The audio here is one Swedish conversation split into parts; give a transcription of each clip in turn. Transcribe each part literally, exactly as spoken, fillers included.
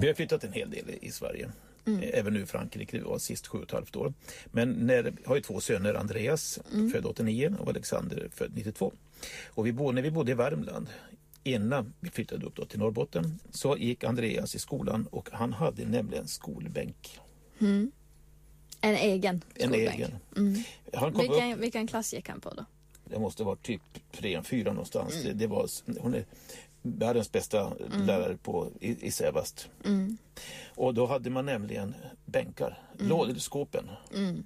Vi har flyttat en hel del i Sverige. Mm. Även nu i Frankrike, det var sist sju och ett halvt år. Men när, jag har ju två söner, Andreas mm. född åttionio och Alexander född nittiotvå. Och vi bodde, när vi bodde i Värmland, innan vi flyttade upp då till Norrbotten, så gick Andreas i skolan och han hade nämligen skolbänk. Mm. En egen skolbänk. En egen. Mm. Han kom vilken, upp, vilken klass gick han på då? Det måste vara typ tre, fyra någonstans. Mm. Det, det var, hon är världens bästa mm. lärare på, i, i Sävast. Mm. Och då hade man nämligen bänkar, mm. lådskåpen. Mm.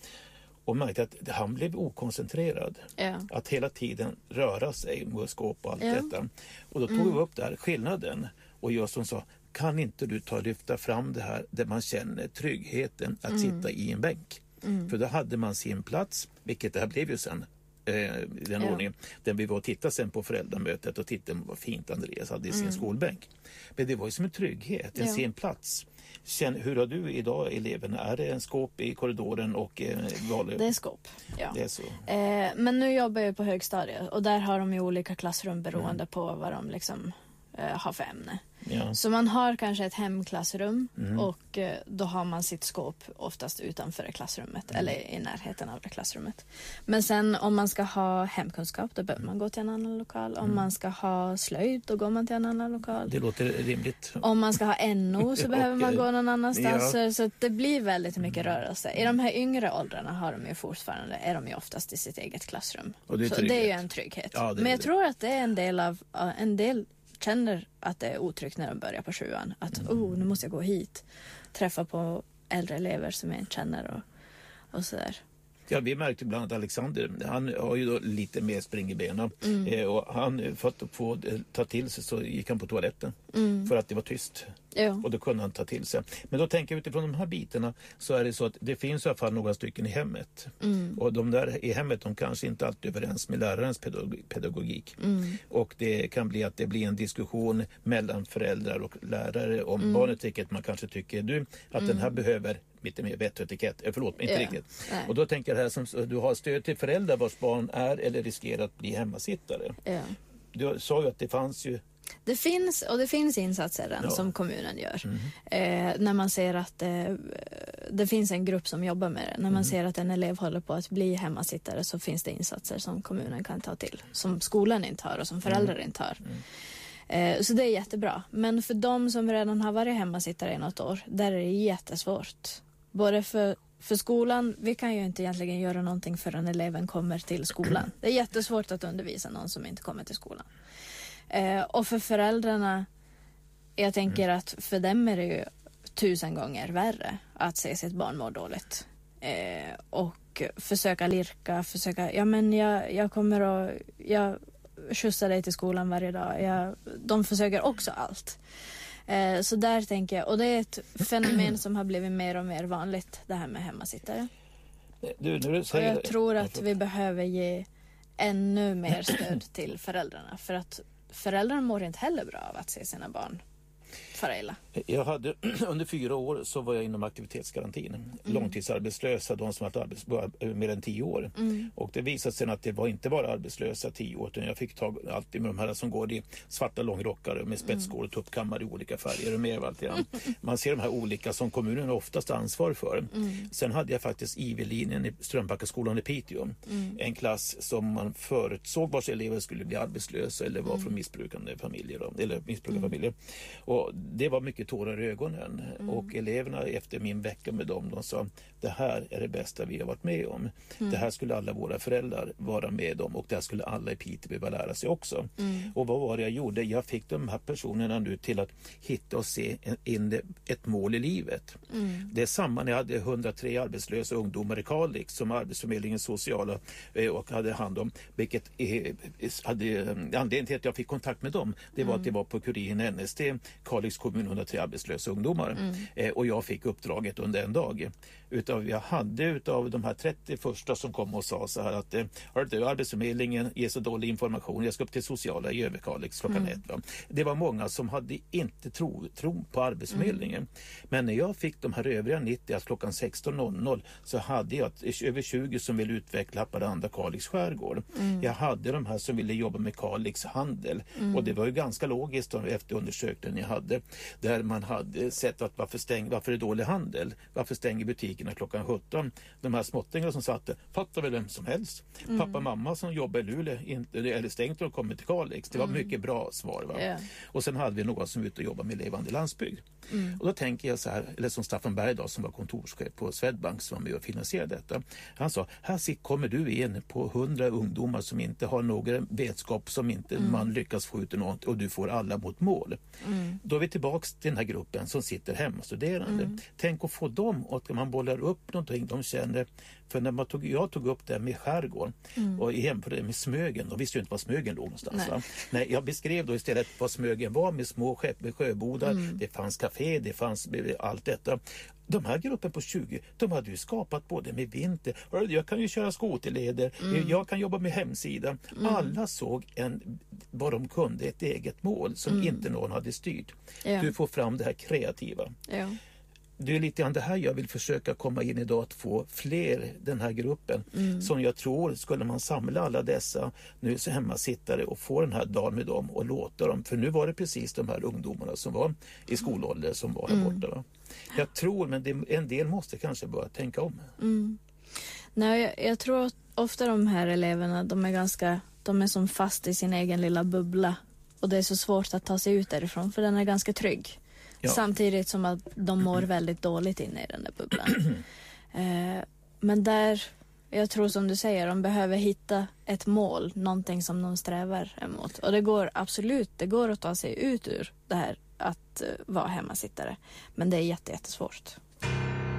Och märkte att han blev okoncentrerad. Ja. Att hela tiden röra sig med skåp och allt ja. detta. Och då tog mm. vi upp där skillnaden. Och just som sa, kan inte du ta och lyfta fram det här där man känner tryggheten att mm. sitta i en bänk. Mm. För då hade man sin plats, vilket det här blev ju sen. Eh, den ja. ordningen. Den vi var och tittade sen på föräldramötet och tittade vad fint Andreas hade i sin mm. skolbänk. Men det var ju som en trygghet, en ja. sin plats. Känn, hur har du idag eleverna? Är det en skåp i korridoren och eh, val... Det är skåp, ja. Det är så. Eh, men nu jobbar jag på högstadiet och där har de ju olika klassrum beroende mm. på vad de liksom eh, har för ämne. Ja. Så man har kanske ett hemklassrum mm. och eh, då har man sitt skåp oftast utanför det klassrummet mm. eller i närheten av det klassrummet. Men sen om man ska ha hemkunskap då behöver man gå till en annan lokal. Om mm. man ska ha slöjd då går man till en annan lokal. Det låter rimligt. Om man ska ha N O så behöver man gå någon annanstans. Ja. Så att det blir väldigt mycket rörelse. I de här yngre åldrarna har de ju fortfarande, är de ju oftast i sitt eget klassrum. Och det är så det är ju en trygghet. Ja, Men jag det. tror att det är en del av en del känner att det är otryggt när de börjar på sjuan. Att mm. oh, nu måste jag gå hit. Träffa på äldre elever som jag inte känner och, och sådär. Ja, vi märkte bland annat Alexander. Han har ju då lite mer spring i benen. Mm. Eh, och han, för att få ta till sig så gick han på toaletten. Mm. För att det var tyst. Ja. Och då kunde han ta till sig. Men då tänker jag utifrån de här bitarna så är det så att det finns i alla fall några stycken i hemmet. Mm. Och de där i hemmet, de kanske inte alltid är överens med lärarens pedagogik. Mm. Och det kan bli att det blir en diskussion mellan föräldrar och lärare om mm. barnet, vilket man kanske tycker du att mm. den här behöver lite mer bättre etikett. Eh, förlåt, inte ja. riktigt. Nej. Och då tänker jag här som du har stöd till föräldrar vars barn är eller riskerar att bli hemmasittare. Ja. Du sa ju att det fanns ju Det finns, och det finns insatser ja. som kommunen gör. Mm. Eh, när man ser att eh, det finns en grupp som jobbar med det. När man mm. ser att en elev håller på att bli hemmasittare så finns det insatser som kommunen kan ta till. Som skolan inte har och som föräldrar mm. inte har. Mm. Eh, så det är jättebra. Men för de som redan har varit hemmasittare i något år, där är det jättesvårt. Både för För skolan, vi kan ju inte egentligen göra någonting förrän eleven kommer till skolan. Det är jättesvårt att undervisa någon som inte kommer till skolan. Eh, och för föräldrarna, jag tänker att för dem är det ju tusen gånger värre att se sitt barn må dåligt. Eh, och försöka lirka, försöka, ja men jag, jag kommer att, jag skjutsar dig till skolan varje dag. Jag, de försöker också allt. Eh, så där tänker jag, och det är ett fenomen som har blivit mer och mer vanligt, det här med hemmasittare. Du, du säger och jag tror att vi behöver ge ännu mer stöd till föräldrarna, för att föräldrar mår inte heller bra av att se sina barn fara illa. Jag hade, under fyra år så var jag inom aktivitetsgarantin. Mm. Långtidsarbetslösa, de som har varit arbetslösa mer än tio år. Mm. Och det visade sig att det var inte bara arbetslösa tio år, utan jag fick tag alltid med de här som går i svarta långrockar med spetsskor och tuppkammar i olika färger och mer allt igen. Man ser de här olika som kommunen oftast ansvar för. Mm. Sen hade jag faktiskt I V-linjen i Strömbackaskolan i Piteå. Mm. En klass som man förutsåg vars elever skulle bli arbetslösa eller var mm. från missbrukande familjer då, eller missbrukarfamiljer. Mm. Och det var mycket tårar i ögonen. Mm. Och eleverna efter min vecka med dem, de sa, det här är det bästa vi har varit med om. Mm. Det här skulle alla våra föräldrar vara med om, och det här skulle alla i Piteå behöva lära sig också. Mm. Och vad var det jag gjorde? Jag fick de här personerna nu till att hitta och se in ett mål i livet. Mm. Det är samma när jag hade hundratre arbetslösa ungdomar i Kalix som Arbetsförmedlingens sociala och hade hand om, vilket hade anledningen till att jag fick kontakt med dem. Det var mm. att det var på Kuriren N S D, Kalix kommun, hundratre arbetslösa ungdomar. Mm. Eh, och jag fick uppdraget under en dag. Utav, jag hade utav de här trettio första som kom och sa så här att eh, Arbetsförmedlingen ger så dålig information, jag ska upp till sociala i Överkalix klockan mm. ett. Va? Det var många som hade inte tro, tro på Arbetsförmedlingen. Mm. Men när jag fick de här övriga nittio, alltså klockan sexton noll noll, så hade jag över tjugo som ville utveckla Haparanda Kalix skärgård. Mm. Jag hade de här som ville jobba med Kalix handel. Mm. Och det var ju ganska logiskt efter undersökningen jag hade. där man hade sett att varför, stäng, varför är det dålig handel? Varför stänger butikerna klockan sjutton? De här småttingarna som satt där, fattar väl vem som helst. Mm. Pappa och mamma som jobbar i Luleå, inte, eller stängt och kommer till Kalix. Det var mm. mycket bra svar. Va? Yeah. Och sen hade vi några som var ute och jobbade med levande landsbygd. Mm. Och då tänker jag så här, eller som Staffan Bergdahl som var kontorschef på Swedbank som var med och finansierade detta. Han sa, här kommer du in på hundra ungdomar som inte har någon vetskap, som inte mm. man lyckas få ut något, och du får alla mot mål. Mm. Då är vi tillbaka till den här gruppen som sitter hemma studerande. Mm. Tänk att få dem, och man bollar upp någonting de känner. För när man tog, jag tog upp det med skärgården mm. och jämförde det med Smögen, de visste ju inte var Smögen låg någonstans. Nej. Va? Nej, jag beskrev då istället vad Smögen var med små skepp med sjöbodar, mm. det fanns café, det fanns allt detta. De här gruppen på tjugo, de hade ju skapat både med vinter, jag kan ju köra skoterleder, mm. jag kan jobba med hemsidan. Mm. Alla såg en, vad de kunde, ett eget mål som mm. inte någon hade styrt. Ja. Du får fram det här kreativa. Ja. Det är lite grann det här jag vill försöka komma in idag, att få fler den här gruppen mm. som jag tror, skulle man samla alla dessa nu så hemmasittare och få den här dagen med dem och låta dem, för nu var det precis de här ungdomarna som var i skolålder som var här borta. Va? Jag tror, men det, en del måste kanske börja tänka om. Mm. Nej, jag, jag tror att ofta de här eleverna, de är ganska, de är som fast i sin egen lilla bubbla, och det är så svårt att ta sig ut därifrån, för den är ganska trygg. Ja. Samtidigt som att de mår väldigt dåligt inne i den där bubblan. eh, men där, jag tror som du säger, de behöver hitta ett mål, någonting som de strävar emot. Och det går absolut, det går att ta sig ut ur det här att uh, vara hemmasittare. Men det är jätte, jättesvårt.